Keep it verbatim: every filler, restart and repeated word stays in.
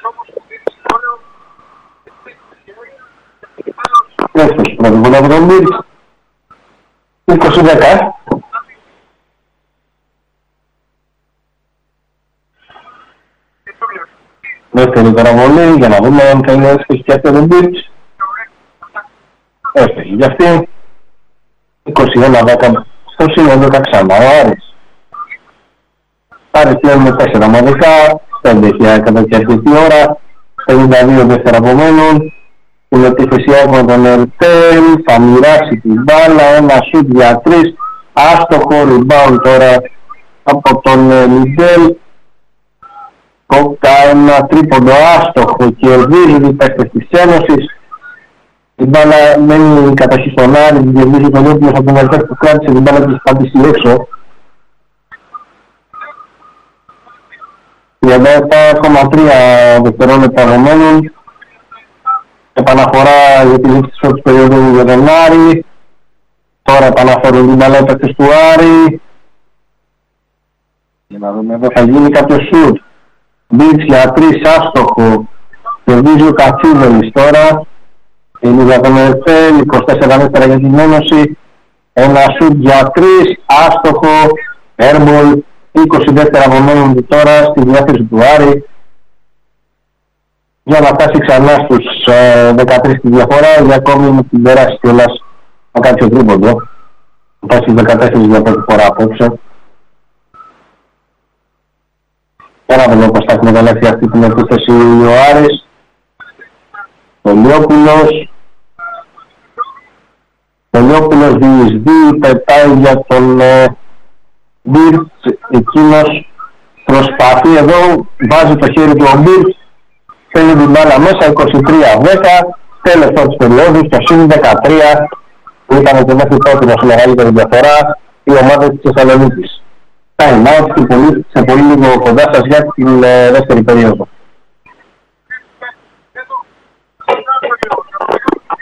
Δεύτερος πρωτοβουλία από τον Μπίρτς. είκοσι δέκα. Δεύτερη παραβολή για να δούμε αν θα είναι έσχεση και αυτή τον Μπίρτς. Έφυγε για αυτή. είκοσι ένα δέκα στο σύνολο τα ξανά ο Άρης. Άρης πλέον με τέσσερα μονικά, πέντε χιλιάδες κατά και αρκετή ώρα, πενήντα δύο δεύτερα απομένουν. Την επίθεση από τον Ερτέλ, θα μοιράσει την μπάλα, ένα σουτ για τρεις, άστοχο rebound τώρα από τον Μιντέλ. Κόκκα ένα τρίποντο άστοχο και κερδίζει οι παίκτες της Ένωσης. Η μπάλα μένει καταρχήν στον Άρη, την κερδίζει τον Ιόπουλος από τον Ερτέλ που κράτησε την μπάλα και έχει πατήσει έξω. τριάντα επτά κόμμα τρία δευτερόλεπτα απομένουν. Επαναφορά για τη λήξη της πρώτης περίοδου για τον Άρη. Τώρα επαναφορούν την μπάλα παίκτες του Άρη. Για να δούμε εδώ θα γίνει κάποιο σουτ. Μπίρτς για τρεις άστοχο. Κερδίζει ο Κατσίδελης τώρα. Είναι για τον Ερτέλ, είκοσι τέσσερα δεύτερα για την Ένωση. Ένα σουτ για τρεις άστοχο. Airball, είκοσι δεύτερα απομένουν τώρα στη διάθεση του Άρη. Για να φτάσει ξανά στους ε, δεκατρείς τη διαφορά, για ακόμη με την περάσει κιόλας να κάνει το τρίποντο. Θα φτάσει στους δεκατέσσερα για πρώτη φορά απόψε. Για να δούμε πώς θα εκμεταλλευτεί αυτή την επίθεση ο Άρης. Ο Λιόπουλος. Ο Λιόπουλος διεισδύει, πετάει για τον ε, Μπίρτς. Εκείνος προσπαθεί εδώ, βάζει το χέρι του ο Μπίρτς. Θέλει την μπάλα μέσα, είκοσι τρία δέκα, τέλος της περίοδου, στο συν δεκατρία, που ήταν και μέχρι τότε με μεγαλύτερη διαφορά, η ομάδα της Θεσσαλονίκης. Time out σε πολύ, σε πολύ λίγο κοντά σας για την ε, δεύτερη περίοδο.